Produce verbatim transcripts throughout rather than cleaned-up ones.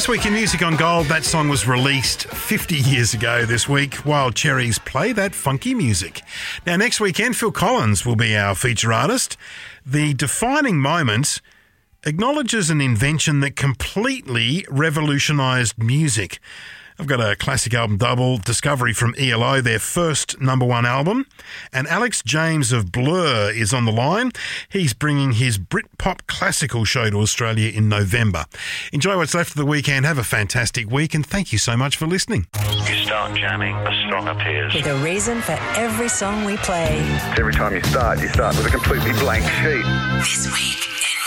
This week in Music on Gold, that song was released fifty years ago this week. Wild Cherries Play That Funky Music. Now, next weekend, Phil Collins will be our feature artist. The defining moment acknowledges an invention that completely revolutionised music. I've got a classic album double, Discovery from E L O, their first number one album. And Alex James of Blur is on the line. He's bringing his Britpop classical show to Australia in November. Enjoy what's left of the weekend. Have a fantastic week, and thank you so much for listening. You start jamming, a song appears. With a reason for every song we play. Every time you start, you start with a completely blank sheet. This week.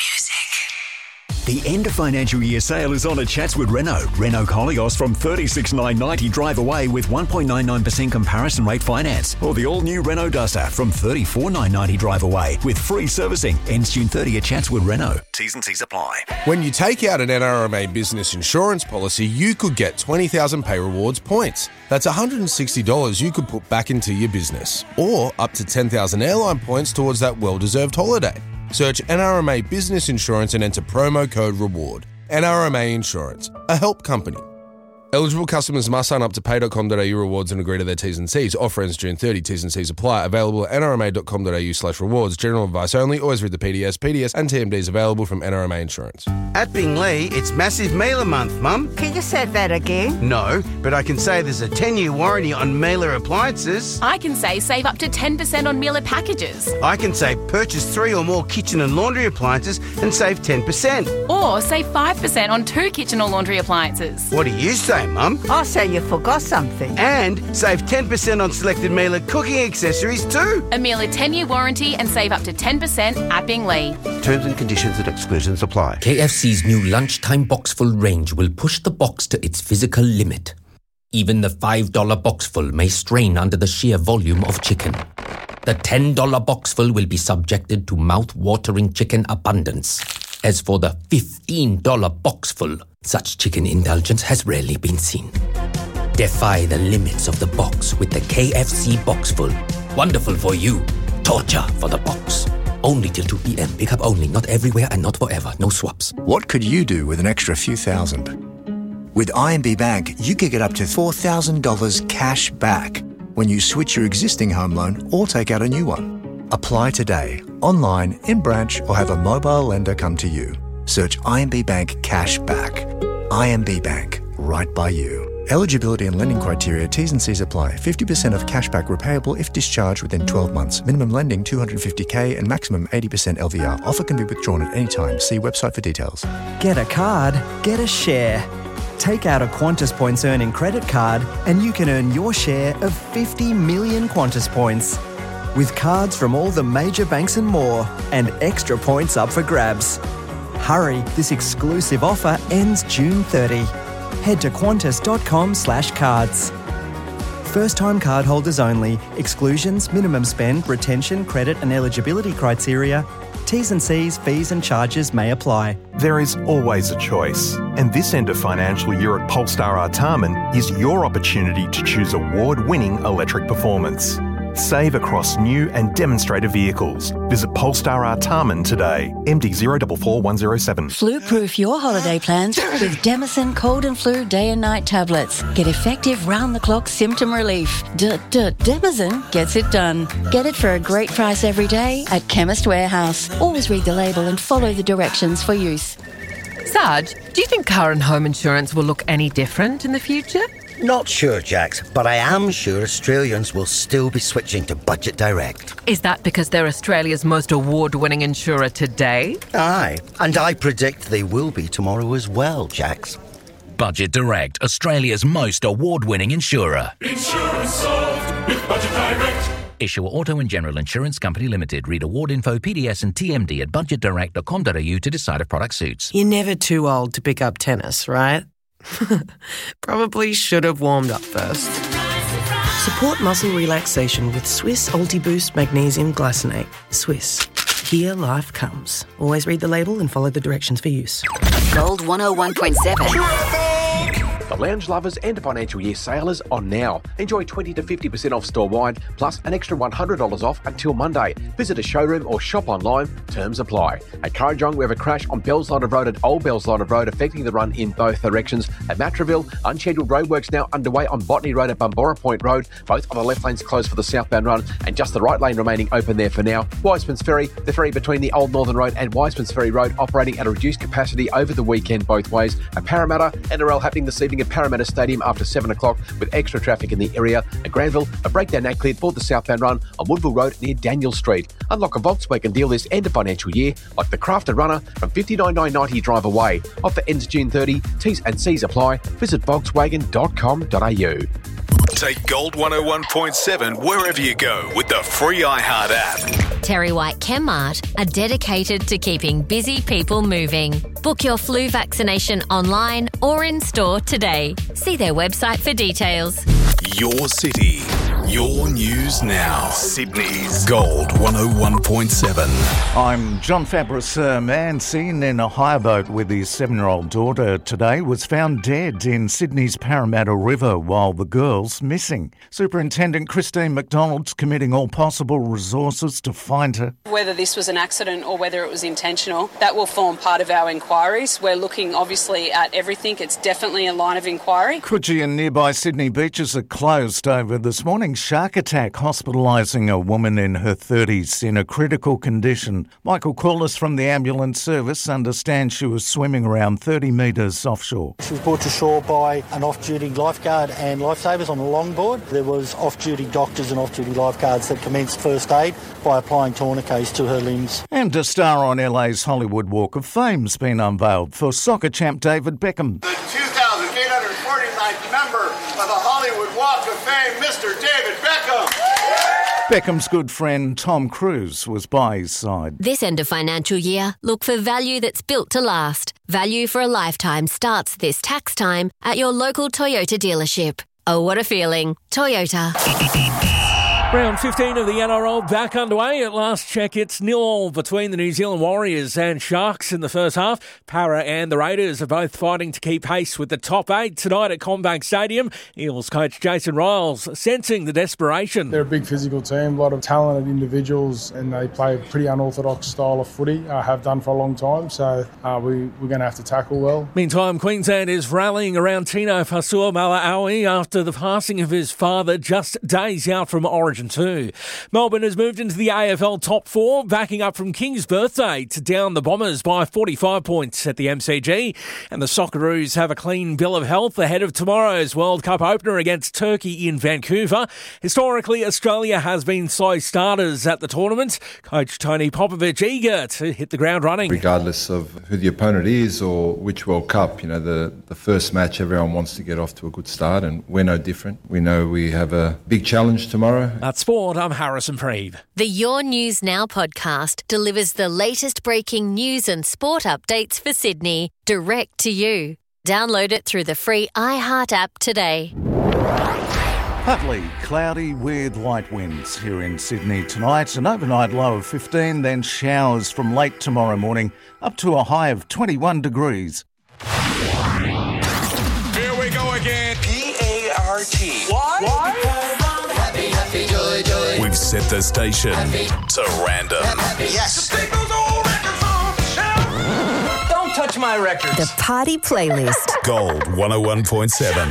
The end of financial year sale is on at Chatswood Renault. Renault Koleos from thirty-six thousand nine hundred ninety drive away with one point nine nine percent comparison rate finance. Or the all-new Renault Duster from thirty-four thousand nine hundred ninety drive away with free servicing. Ends June thirtieth at Chatswood Renault. T's and C's apply. When you take out an N R M A business insurance policy, you could get twenty thousand Pay Rewards points. That's one hundred sixty dollars you could put back into your business. Or up to ten thousand airline points towards that well-deserved holiday. Search N R M A Business Insurance and enter promo code REWARD. N R M A Insurance, a help company. Eligible customers must sign up to pay dot com dot a u rewards and agree to their T's and C's. Offer ends June thirtieth. T's and C's apply. Available at n r m a dot com dot a u slash rewards. General advice only. Always read the P D S. P D S and T M Ds available from N R M A Insurance. At Bingley, it's Massive Mailer Month, Mum. Can you say that again? No, but I can say there's a ten-year warranty on Mailer appliances. I can say save up to ten percent on Mailer packages. I can say purchase three or more kitchen and laundry appliances and save ten percent. Or save five percent on two kitchen or laundry appliances. What do you say, Mum? I say you forgot something. And save ten percent on selected Mailer cooking accessories too. A Mailer ten-year warranty and save up to ten percent at Bingley. Terms and conditions and exclusions apply. K F C's new lunchtime boxful range will push the box to its physical limit. Even the five dollar boxful may strain under the sheer volume of chicken. The ten dollar boxful will be subjected to mouth-watering chicken abundance. As for the fifteen dollar boxful, such chicken indulgence has rarely been seen. Defy the limits of the box with the K F C Boxful. Wonderful for you. Torture for the box. Only till two p.m. Pick up only, not everywhere and not forever. No swaps. What could you do with an extra few thousand? With I M B Bank, you could get up to four thousand dollars cash back when you switch your existing home loan or take out a new one. Apply today, online, in branch, or have a mobile lender come to you. Search I M B Bank Cash Back. I M B Bank, right by you. Eligibility and lending criteria, T's and C's apply. fifty percent of cashback repayable if discharged within twelve months. Minimum lending two hundred fifty thousand and maximum eighty percent L V R. Offer can be withdrawn at any time. See website for details. Get a card, get a share. Take out a Qantas Points earning credit card and you can earn your share of fifty million Qantas Points. With cards from all the major banks and more, and extra points up for grabs. Hurry, this exclusive offer ends June thirtieth. Head to qantas.com slash cards. First-time cardholders only. Exclusions, minimum spend, retention, credit and eligibility criteria. T's and C's, fees and charges may apply. There is always a choice, and this end of financial year at Polestar Artarmon is your opportunity to choose award-winning electric performance. Save across new and demonstrator vehicles. Visit Polestar Artarmon today. M D zero four four one zero seven. Flu-proof your holiday plans with Demicin Cold and Flu Day and Night tablets. Get effective round-the-clock symptom relief. D-d-Demicin gets it done. Get it for a great price every day at Chemist Warehouse. Always read the label and follow the directions for use. Sarge, do you think car and home insurance will look any different in the future? Not sure, Jax, but I am sure Australians will still be switching to Budget Direct. Is that because they're Australia's most award-winning insurer today? Aye, and I predict they will be tomorrow as well, Jax. Budget Direct, Australia's most award-winning insurer. Insurance solved with Budget Direct. Issuer Auto and General Insurance Company Limited. Read award info, P D S and T M D at budget direct dot com dot a u to decide if product suits. You're never too old to pick up tennis, right? Probably should have warmed up first. Support muscle relaxation with Swiss Ultiboost Magnesium Glycinate. Swiss. Here life comes. Always read the label and follow the directions for use. Gold one oh one point seven. The The lounge lovers and financial year sale is on now. Enjoy twenty to fifty percent off store-wide, plus an extra one hundred dollars off until Monday. Visit a showroom or shop online. Terms apply. At Kurrajong, we have a crash on Bells Line of Road at Old Bells Line of Road, affecting the run in both directions. At Matraville, unscheduled roadworks now underway on Botany Road at Bumbora Point Road. Both of the left lanes closed for the southbound run, and just the right lane remaining open there for now. Wiseman's Ferry, the ferry between the Old Northern Road and Wiseman's Ferry Road, operating at a reduced capacity over the weekend both ways. At Parramatta, N R L happening this evening at Parramatta Stadium after seven o'clock with extra traffic in the area. At Granville, a breakdown now cleared for the southbound run on Woodville Road near Daniel Street. Unlock a Volkswagen deal this end of financial year, like the Crafter Runner from fifty-nine thousand nine hundred ninety drive away. Offer ends June thirtieth. T's and C's apply. Visit volkswagen dot com dot a u. Take Gold one oh one point seven wherever you go with the free iHeart app. Terry White Chemmart are dedicated to keeping busy people moving. Book your flu vaccination online or in store today. See their website for details. Your city, your news now. Sydney's Gold one oh one point seven. I'm John Fabris. A man seen in a hire boat with his seven-year-old daughter today was found dead in Sydney's Parramatta River while the girl's missing. Superintendent Christine McDonald's committing all possible resources to find her. Whether this was an accident or whether it was intentional, that will form part of our inquiries. We're looking obviously at everything. It's definitely a line of inquiry. Coogee and nearby Sydney beaches are closed over this morning's shark attack, hospitalising a woman in her thirties in a critical condition. Michael Corliss from the ambulance service understands she was swimming around thirty metres offshore. She was brought to shore by an off-duty lifeguard and lifesavers on a longboard. There was off-duty doctors and off-duty lifeguards that commenced first aid by applying tourniquets to her limbs. And a star on L A's Hollywood Walk of Fame's been unveiled for soccer champ David Beckham. The two thousand eight hundred forty-ninth member of the Hollywood Walk of Fame, Mister David Beckham. Beckham's good friend Tom Cruise was by his side. This end of financial year, look for value that's built to last. Value for a lifetime starts this tax time at your local Toyota dealership. Oh, what a feeling. Toyota. Round fifteen of the N R L back underway. At last check, it's nil all between the New Zealand Warriors and Sharks in the first half. Para and the Raiders are both fighting to keep pace with the top eight tonight at CommBank Stadium. Eels coach Jason Riles sensing the desperation. They're a big physical team, a lot of talented individuals, and they play a pretty unorthodox style of footy, uh, have done for a long time, so uh, we, we're going to have to tackle well. Meantime, Queensland is rallying around Tino Fa'asuamaleaui after the passing of his father just days out from Origin two. Melbourne has moved into the A F L top four, backing up from King's birthday to down the Bombers by forty-five points at the M C G. And the Socceroos have a clean bill of health ahead of tomorrow's World Cup opener against Turkey in Vancouver. Historically, Australia has been slow starters at the tournament. Coach Tony Popovich eager to hit the ground running. Regardless of who the opponent is or which World Cup, you know, the, the first match, everyone wants to get off to a good start, and we're no different. We know we have a big challenge tomorrow. That's sport. I'm Harrison Preeve. The Your News Now podcast delivers the latest breaking news and sport updates for Sydney direct to you. Download it through the free iHeart app today. Partly cloudy with light winds here in Sydney tonight. An overnight low of fifteen, then showers from late tomorrow morning up to a high of twenty-one degrees. Here we go again. P A R T. What? What? Happy, happy, joy, joy. We've set the station happy. To random. Happy. Yes. Don't touch my records. The Party Playlist. Gold one oh one point seven.